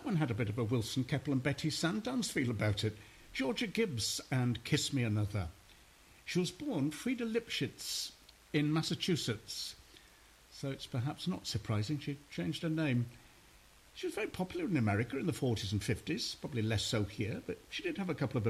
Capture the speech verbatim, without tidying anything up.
that one had a bit of a Wilson Keppel and Betty Sandans feel about it. Georgia Gibbs and Kiss Me Another. She was born Frieda Lipschitz in Massachusetts, so it's perhaps not surprising she changed her name. She was very popular in America in the forties and fifties, probably less so here, but she did have a couple of